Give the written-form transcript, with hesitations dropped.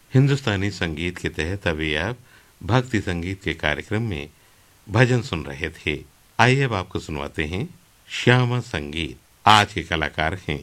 हिंदुस्तानी संगीत के तहत अभी आप भक्ति संगीत के कार्यक्रम में भजन सुन रहे थे। आइए अब आपको सुनवाते हैं श्यामा संगीत। आज के कलाकार हैं